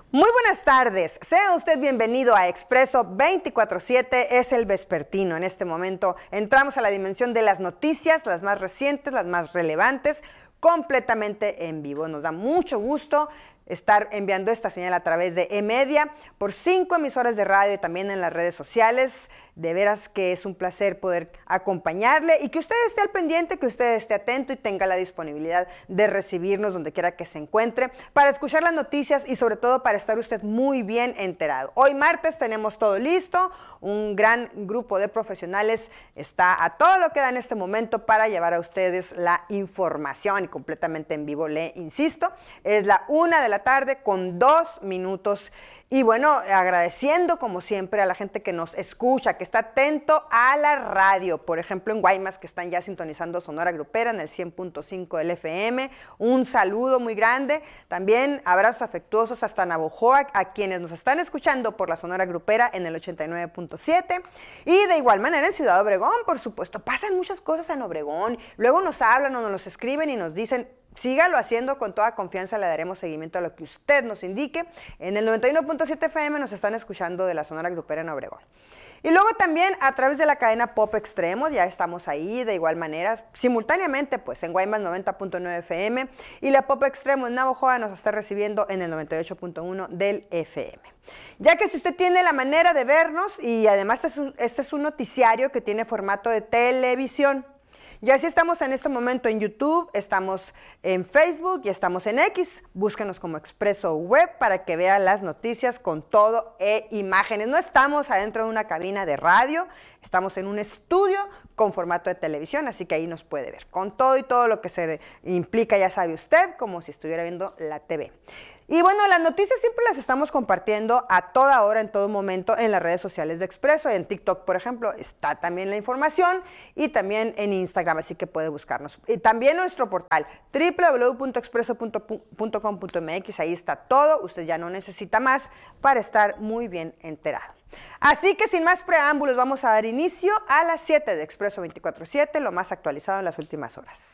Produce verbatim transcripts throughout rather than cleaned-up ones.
Muy buenas tardes, sea usted bienvenido a Expreso veinticuatro siete, es el vespertino. En este momento entramos a la dimensión de las noticias, las más recientes, las más relevantes, completamente en vivo. Nos da mucho gusto estar enviando esta señal a través de eMedia por cinco emisoras de radio y también en las redes sociales. De veras que es un placer poder acompañarle y que usted esté al pendiente, que usted esté atento y tenga la disponibilidad de recibirnos donde quiera que se encuentre para escuchar las noticias y sobre todo para estar usted muy bien enterado. Hoy martes tenemos todo listo, un gran grupo de profesionales está a todo lo que da en este momento para llevar a ustedes la información y completamente en vivo, le insisto. Es la una de la tarde con dos minutos y bueno, agradeciendo como siempre a la gente que nos escucha, que está atento a la radio, por ejemplo en Guaymas que están ya sintonizando Sonora Grupera en el cien punto cinco del F M, un saludo muy grande, también abrazos afectuosos hasta Navojoa, a quienes nos están escuchando por la Sonora Grupera en el ochenta y nueve punto siete y de igual manera en Ciudad Obregón, por supuesto, pasan muchas cosas en Obregón, luego nos hablan o nos los escriben y nos dicen, sígalo haciendo con toda confianza, le daremos seguimiento a lo que usted nos indique. En el noventa y uno punto siete F M nos están escuchando de la Sonora Grupera en Obregón. Y luego también a través de la cadena Pop Extremo, ya estamos ahí de igual manera, simultáneamente pues en Guaymas noventa punto nueve F M y la Pop Extremo en Navojoa nos está recibiendo en el noventa y ocho punto uno del F M. Ya que si usted tiene la manera de vernos y además este es un, este es un noticiario que tiene formato de televisión, y así estamos en este momento en YouTube, estamos en Facebook y estamos en X. Búsquenos como Expreso Web para que vea las noticias con todo e imágenes. No estamos adentro de una cabina de radio, estamos en un estudio con formato de televisión, así que ahí nos puede ver. Con todo y todo lo que se implica, ya sabe usted, como si estuviera viendo la T V. Y bueno, las noticias siempre las estamos compartiendo a toda hora, en todo momento, en las redes sociales de Expreso. En TikTok, por ejemplo, está también la información y también en Instagram, así que puede buscarnos. Y también nuestro portal doble u doble u doble u punto expreso punto com punto m x, ahí está todo, usted ya no necesita más para estar muy bien enterado. Así que sin más preámbulos, vamos a dar inicio a las siete de Expreso veinticuatro siete, lo más actualizado en las últimas horas.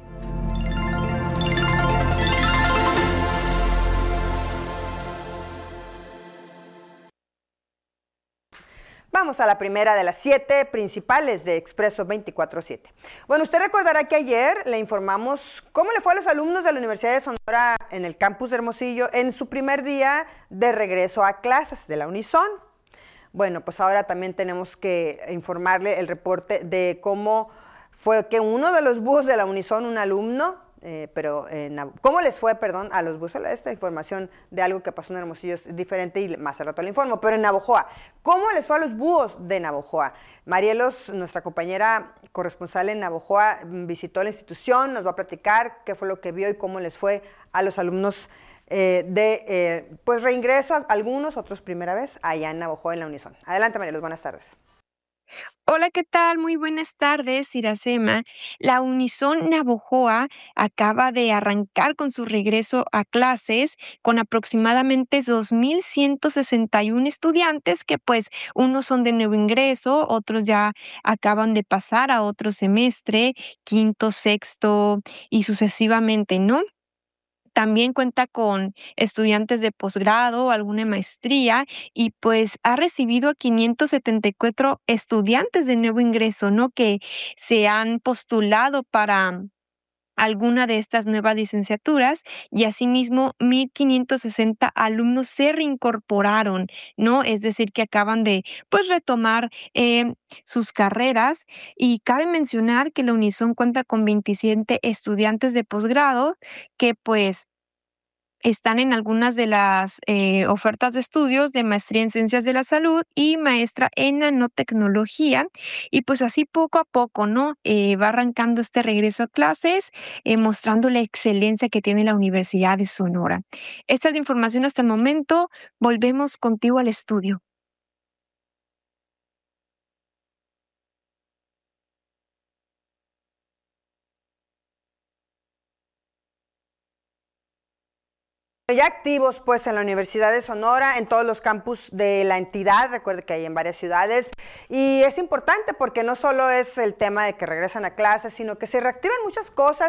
Vamos a la primera de las siete principales de Expreso veinticuatro siete. Bueno, usted recordará que ayer le informamos cómo le fue a los alumnos de la Universidad de Sonora en el campus de Hermosillo en su primer día de regreso a clases de la Unison. Bueno, pues ahora también tenemos que informarle el reporte de cómo fue que uno de los búhos de la Unison, un alumno, Eh, pero eh, ¿cómo les fue, perdón, a los búhos? Esta información de algo que pasó en Hermosillo es diferente y más al rato le informo, pero en Navojoa, ¿cómo les fue a los búhos de Navojoa? Marielos, nuestra compañera corresponsal en Navojoa, visitó la institución, nos va a platicar qué fue lo que vio y cómo les fue a los alumnos eh, de, eh, pues reingreso, a algunos, otros primera vez, allá en Navojoa, en la Unison. Adelante, Marielos, buenas tardes. Hola, ¿qué tal? Muy buenas tardes, Iracema. La Unison Navojoa acaba de arrancar con su regreso a clases con aproximadamente dos mil ciento sesenta y uno estudiantes que pues unos son de nuevo ingreso, otros ya acaban de pasar a otro semestre, quinto, sexto y sucesivamente, ¿no? También cuenta con estudiantes de posgrado, alguna maestría y pues ha recibido a quinientos setenta y cuatro estudiantes de nuevo ingreso, ¿no? Que se han postulado para alguna de estas nuevas licenciaturas y asimismo mil quinientos sesenta alumnos se reincorporaron, ¿no? Es decir, que acaban de pues retomar eh, sus carreras y cabe mencionar que la Unison cuenta con veintisiete estudiantes de posgrado que pues están en algunas de las eh, ofertas de estudios de maestría en ciencias de la salud y maestra en nanotecnología. Y pues así poco a poco, ¿no? Eh, va arrancando este regreso a clases, eh, mostrando la excelencia que tiene la Universidad de Sonora. Esta es la información hasta el momento. Volvemos contigo al estudio. Ya activos pues en la Universidad de Sonora, en todos los campus de la entidad, recuerde que hay en varias ciudades, y es importante porque no solo es el tema de que regresan a clases, sino que se reactivan muchas cosas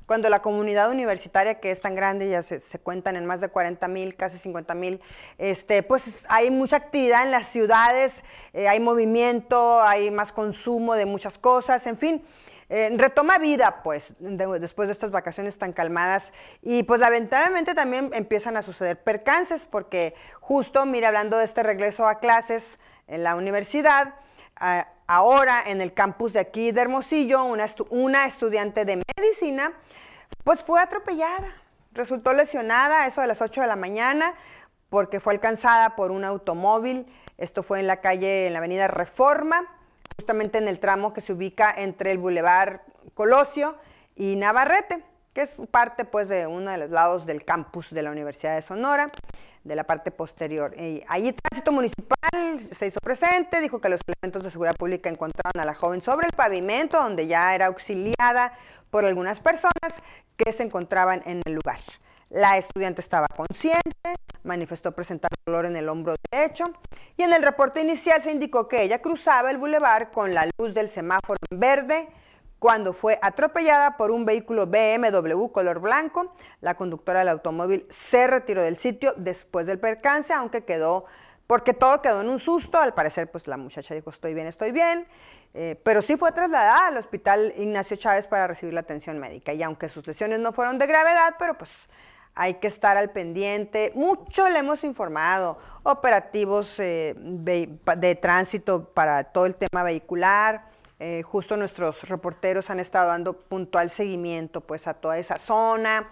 cuando la comunidad universitaria, que es tan grande, ya se, se cuentan en más de cuarenta mil, casi cincuenta mil, este, pues hay mucha actividad en las ciudades, eh, hay movimiento, hay más consumo de muchas cosas, en fin, eh, retoma vida, pues, de, después de estas vacaciones tan calmadas, y pues lamentablemente también empiezan a suceder percances, porque justo, mire, hablando de este regreso a clases en la universidad, eh, ahora en el campus de aquí de Hermosillo, una, estu una estudiante de medicina, pues fue atropellada, resultó lesionada a eso de las ocho de la mañana porque fue alcanzada por un automóvil. Esto fue en la calle, en la avenida Reforma, justamente en el tramo que se ubica entre el Boulevard Colosio y Navarrete, que es parte pues de uno de los lados del campus de la Universidad de Sonora, de la parte posterior. Y allí Tránsito Municipal se hizo presente, dijo que los elementos de seguridad pública encontraron a la joven sobre el pavimento, donde ya era auxiliada por algunas personas que se encontraban en el lugar. La estudiante estaba consciente, manifestó presentar dolor en el hombro derecho, y en el reporte inicial se indicó que ella cruzaba el bulevar con la luz del semáforo en verde cuando fue atropellada por un vehículo B M W color blanco. La conductora del automóvil se retiró del sitio después del percance, aunque quedó, porque todo quedó en un susto. Al parecer, pues la muchacha dijo, estoy bien, estoy bien, eh, pero sí fue trasladada al hospital Ignacio Chávez para recibir la atención médica, y aunque sus lesiones no fueron de gravedad, pero pues hay que estar al pendiente. Mucho le hemos informado, operativos eh, de, de tránsito para todo el tema vehicular. Eh, justo nuestros reporteros han estado dando puntual seguimiento pues a toda esa zona.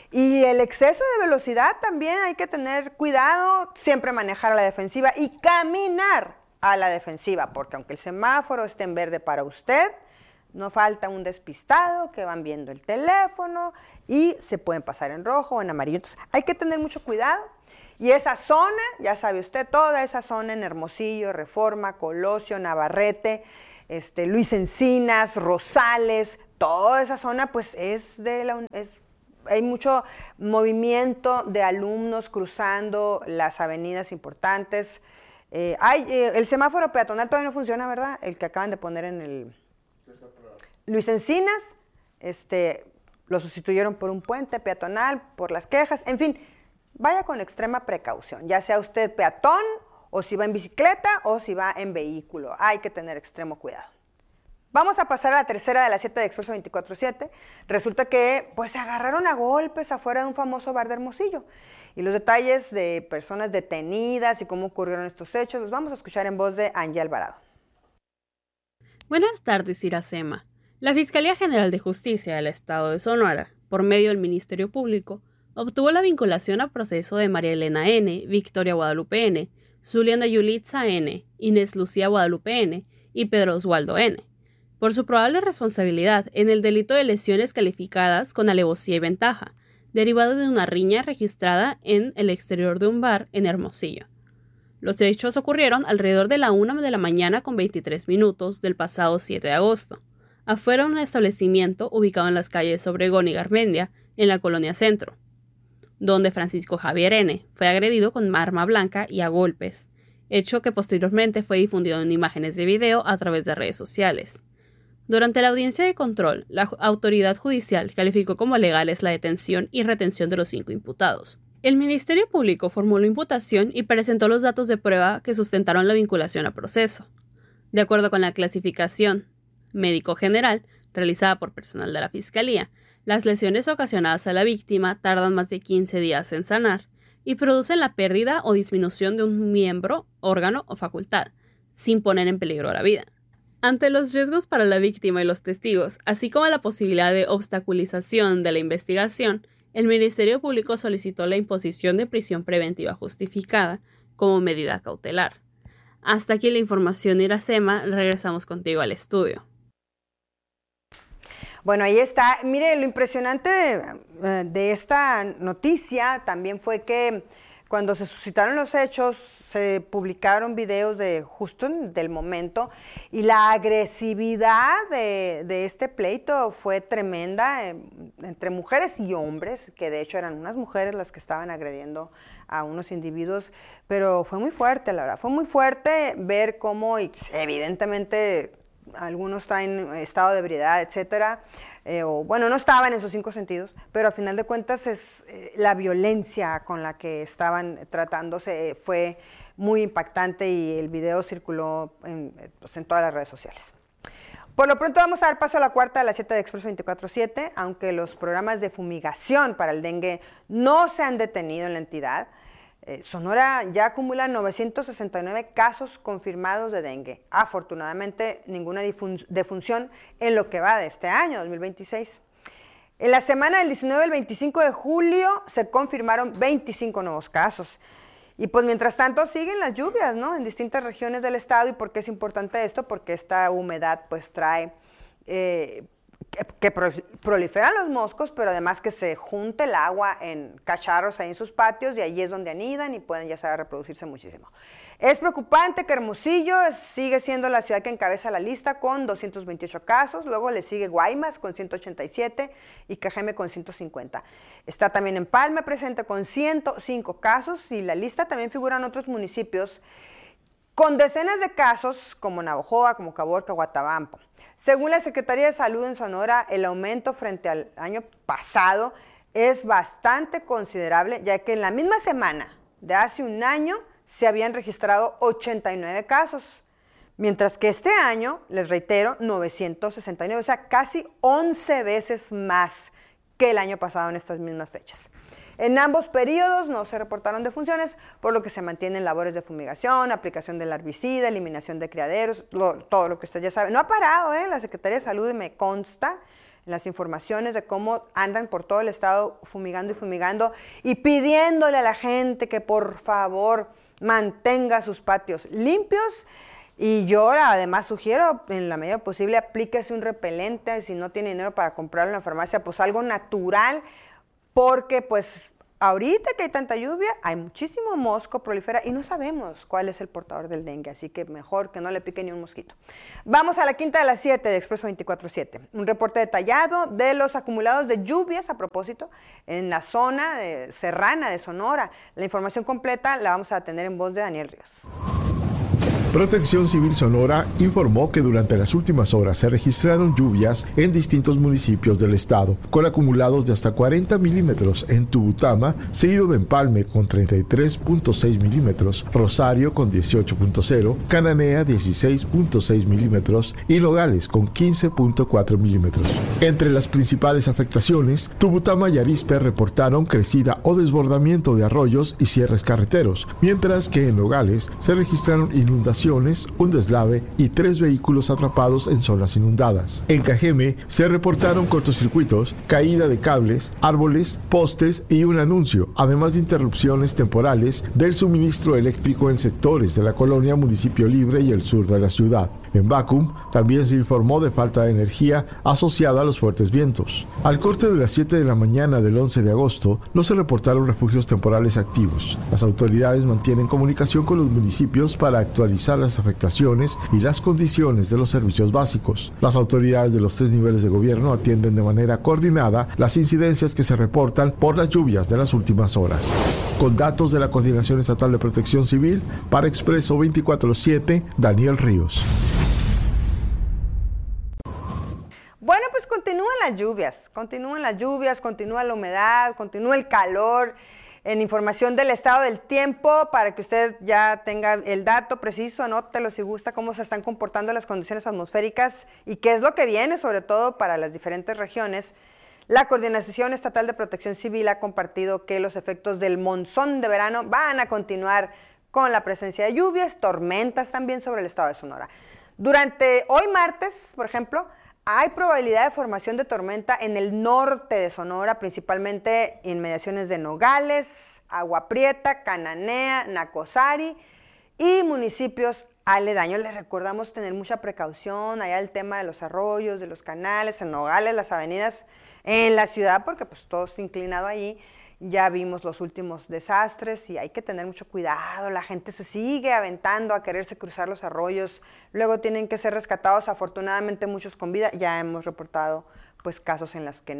Y el exceso de velocidad también hay que tener cuidado, siempre manejar a la defensiva y caminar a la defensiva, porque aunque el semáforo esté en verde para usted, no falta un despistado que van viendo el teléfono y se pueden pasar en rojo o en amarillo. Entonces hay que tener mucho cuidado. Y esa zona, ya sabe usted, toda esa zona en Hermosillo, Reforma, Colosio, Navarrete, este, Luis Encinas, Rosales, toda esa zona pues es de la... Es, hay mucho movimiento de alumnos cruzando las avenidas importantes. Eh, hay, eh, el semáforo peatonal todavía no funciona, ¿verdad? El que acaban de poner en el... Luis Encinas, este, lo sustituyeron por un puente peatonal, por las quejas, en fin, vaya con extrema precaución, ya sea usted peatón, o si va en bicicleta, o si va en vehículo, hay que tener extremo cuidado. Vamos a pasar a la tercera de las siete de Expreso veinticuatro siete. Resulta que pues se agarraron a golpes afuera de un famoso bar de Hermosillo. Y los detalles de personas detenidas y cómo ocurrieron estos hechos los vamos a escuchar en voz de Angie Alvarado. Buenas tardes, Iracema. La Fiscalía General de Justicia del Estado de Sonora, por medio del Ministerio Público, obtuvo la vinculación a proceso de María Elena N., Victoria Guadalupe N., Zuliana Yulitza N., Inés Lucía Guadalupe N. y Pedro Oswaldo N., por su probable responsabilidad en el delito de lesiones calificadas con alevosía y ventaja, derivado de una riña registrada en el exterior de un bar en Hermosillo. Los hechos ocurrieron alrededor de la una de la mañana con veintitrés minutos del pasado siete de agosto, afuera de un establecimiento ubicado en las calles Obregón y Garmendia, en la colonia Centro, donde Francisco Javier N. fue agredido con arma blanca y a golpes, hecho que posteriormente fue difundido en imágenes de video a través de redes sociales. Durante la audiencia de control, la autoridad judicial calificó como legales la detención y retención de los cinco imputados. El Ministerio Público formuló imputación y presentó los datos de prueba que sustentaron la vinculación a proceso. De acuerdo con la clasificación médico general realizada por personal de la Fiscalía, las lesiones ocasionadas a la víctima tardan más de quince días en sanar y producen la pérdida o disminución de un miembro, órgano o facultad, sin poner en peligro la vida. Ante los riesgos para la víctima y los testigos, así como la posibilidad de obstaculización de la investigación, el Ministerio Público solicitó la imposición de prisión preventiva justificada como medida cautelar. Hasta aquí la información, Iracema. Regresamos contigo al estudio. Bueno, ahí está. Mire, lo impresionante de, de esta noticia también fue que cuando se suscitaron los hechos, se publicaron videos de justo del momento y la agresividad de, de este pleito fue tremenda eh, entre mujeres y hombres, que de hecho eran unas mujeres las que estaban agrediendo a unos individuos, pero fue muy fuerte, la verdad, fue muy fuerte ver cómo, y evidentemente algunos traen estado de ebriedad, etcétera, eh, o bueno, no estaban en sus cinco sentidos, pero al final de cuentas es eh, la violencia con la que estaban tratándose eh, fue muy impactante y el video circuló en, pues, en todas las redes sociales. Por lo pronto vamos a dar paso a la cuarta de las siete de Expreso veinticuatro siete, aunque los programas de fumigación para el dengue no se han detenido en la entidad. Eh, Sonora ya acumula novecientos sesenta y nueve casos confirmados de dengue. Afortunadamente, ninguna defunción en lo que va de este año, dos mil veintiséis. En la semana del diecinueve al veinticinco de julio se confirmaron veinticinco nuevos casos. Y pues mientras tanto siguen las lluvias, ¿no? En distintas regiones del estado. ¿Y por qué es importante esto? Porque esta humedad pues trae eh, que, que proliferan los moscos, pero además que se junte el agua en cacharros ahí en sus patios y ahí es donde anidan y pueden ya saber reproducirse muchísimo. Es preocupante que Hermosillo sigue siendo la ciudad que encabeza la lista con doscientos veintiocho casos, luego le sigue Guaymas con ciento ochenta y siete y Cajeme con ciento cincuenta. Está también Empalme presente con ciento cinco casos y la lista también figuran otros municipios con decenas de casos como Navojoa, como Caborca, Guatabampo. Según la Secretaría de Salud en Sonora, el aumento frente al año pasado es bastante considerable, ya que en la misma semana de hace un año se habían registrado ochenta y nueve casos, mientras que este año, les reitero, novecientos sesenta y nueve, o sea, casi once veces más que el año pasado en estas mismas fechas. En ambos periodos no se reportaron defunciones, por lo que se mantienen labores de fumigación, aplicación del herbicida, eliminación de criaderos, lo, todo lo que usted ya sabe. No ha parado, ¿eh? La Secretaría de Salud me consta en las informaciones de cómo andan por todo el estado fumigando y fumigando y pidiéndole a la gente que por favor mantenga sus patios limpios. Y yo además sugiero, en la medida posible, aplíquese un repelente, si no tiene dinero para comprarlo en la farmacia, pues algo natural, porque pues ahorita que hay tanta lluvia, hay muchísimo mosco, prolifera, y no sabemos cuál es el portador del dengue, así que mejor que no le pique ni un mosquito. Vamos a la quinta de las siete de Expreso veinticuatro siete. Un reporte detallado de los acumulados de lluvias, a propósito, en la zona eh, serrana de Sonora. La información completa la vamos a tener en voz de Daniel Ríos. Protección Civil Sonora informó que durante las últimas horas se registraron lluvias en distintos municipios del estado, con acumulados de hasta cuarenta milímetros en Tubutama, seguido de Empalme con treinta y tres punto seis milímetros, Rosario con dieciocho punto cero, Cananea dieciséis punto seis milímetros y Nogales con quince punto cuatro milímetros. Entre las principales afectaciones, Tubutama y Arizpe reportaron crecida o desbordamiento de arroyos y cierres carreteros, mientras que en Nogales se registraron inundaciones, un deslave y tres vehículos atrapados en zonas inundadas. En Cajeme se reportaron cortocircuitos, caída de cables, árboles, postes y un anuncio, además de interrupciones temporales del suministro eléctrico en sectores de la colonia Municipio Libre y el sur de la ciudad. En Bacum también se informó de falta de energía asociada a los fuertes vientos. Al corte de las siete de la mañana del once de agosto, no se reportaron refugios temporales activos. Las autoridades mantienen comunicación con los municipios para actualizar las afectaciones y las condiciones de los servicios básicos. Las autoridades de los tres niveles de gobierno atienden de manera coordinada las incidencias que se reportan por las lluvias de las últimas horas. Con datos de la Coordinación Estatal de Protección Civil, para Expreso veinticuatro siete, Daniel Ríos. Bueno, pues continúan las lluvias, continúan las lluvias, continúa la humedad, continúa el calor. En información del estado del tiempo, para que usted ya tenga el dato preciso, anótelo si gusta, cómo se están comportando las condiciones atmosféricas y qué es lo que viene, sobre todo para las diferentes regiones. La Coordinación Estatal de Protección Civil ha compartido que los efectos del monzón de verano van a continuar con la presencia de lluvias, tormentas también sobre el estado de Sonora. Durante hoy martes, por ejemplo, hay probabilidad de formación de tormenta en el norte de Sonora, principalmente en inmediaciones de Nogales, Agua Prieta, Cananea, Nacozari y municipios aledaños. Les recordamos tener mucha precaución, allá el tema de los arroyos, de los canales, en Nogales, las avenidas en la ciudad, porque pues todo está inclinado allí. Ya vimos los últimos desastres y hay que tener mucho cuidado. La gente se sigue aventando a quererse cruzar los arroyos. Luego tienen que ser rescatados, afortunadamente muchos con vida. Ya hemos reportado pues casos en los que no.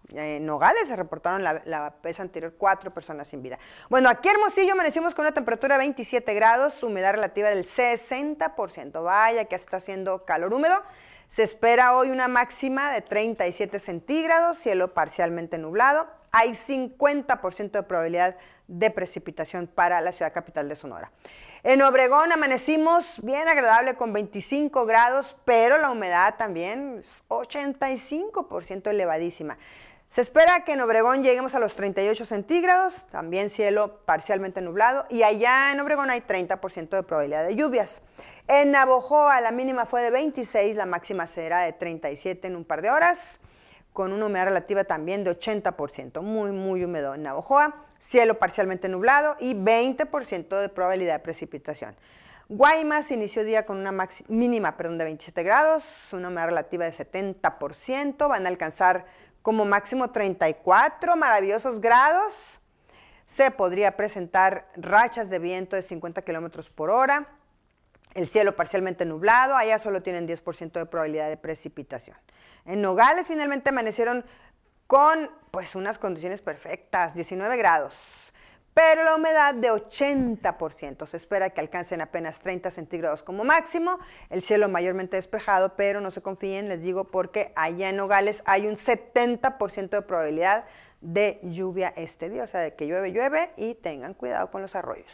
En Nogales se reportaron la, la vez anterior cuatro personas sin vida. Bueno, aquí en Hermosillo amanecimos con una temperatura de veintisiete grados, humedad relativa del sesenta por ciento. Vaya que está haciendo calor húmedo. Se espera hoy una máxima de treinta y siete centígrados, cielo parcialmente nublado. Hay cincuenta por ciento de probabilidad de precipitación para la ciudad capital de Sonora. En Obregón amanecimos bien agradable con veinticinco grados, pero la humedad también es ochenta y cinco por ciento elevadísima. Se espera que en Obregón lleguemos a los treinta y ocho centígrados, también cielo parcialmente nublado, y allá en Obregón hay treinta por ciento de probabilidad de lluvias. En Navojoa la mínima fue de veintiséis, la máxima será de treinta y siete en un par de horas, con una humedad relativa también de ochenta por ciento, muy, muy húmedo en Navojoa, cielo parcialmente nublado y veinte por ciento de probabilidad de precipitación. Guaymas inició día con una mínima perdón, de veintisiete grados, una humedad relativa de setenta por ciento, van a alcanzar como máximo treinta y cuatro maravillosos grados. Se podría presentar rachas de viento de cincuenta kilómetros por hora. El cielo parcialmente nublado, allá solo tienen diez por ciento de probabilidad de precipitación. En Nogales finalmente amanecieron con pues, unas condiciones perfectas, diecinueve grados, pero la humedad de ochenta por ciento. Se espera que alcancen apenas treinta centígrados como máximo, el cielo mayormente despejado, pero no se confíen, les digo, porque allá en Nogales hay un setenta por ciento de probabilidad de lluvia este día, o sea, de que llueve, llueve y tengan cuidado con los arroyos.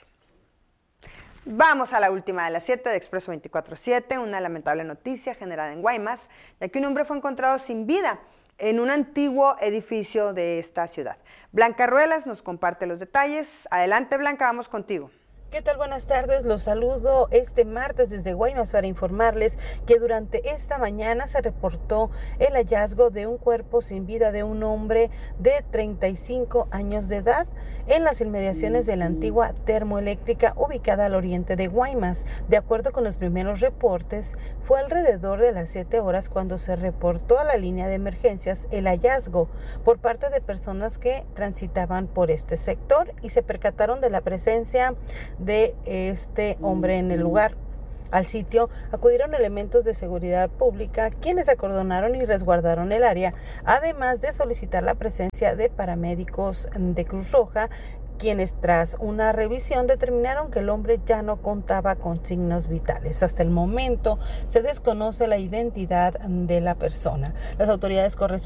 Vamos a la última de las siete de Expreso veinticuatro siete, una lamentable noticia generada en Guaymas, ya que un hombre fue encontrado sin vida en un antiguo edificio de esta ciudad. Blanca Ruelas nos comparte los detalles. Adelante, Blanca, vamos contigo. ¿Qué tal? Buenas tardes, los saludo este martes desde Guaymas para informarles que durante esta mañana se reportó el hallazgo de un cuerpo sin vida de un hombre de treinta y cinco años de edad en las inmediaciones de la antigua termoeléctrica ubicada al oriente de Guaymas. De acuerdo con los primeros reportes, fue alrededor de las siete horas cuando se reportó a la línea de emergencias el hallazgo por parte de personas que transitaban por este sector y se percataron de la presencia de este hombre en el lugar. Al sitio acudieron elementos de seguridad pública quienes acordonaron y resguardaron el área, además de solicitar la presencia de paramédicos de Cruz Roja, quienes tras una revisión determinaron que el hombre ya no contaba con signos vitales. Hasta el momento se desconoce la identidad de la persona. Las autoridades correspondientes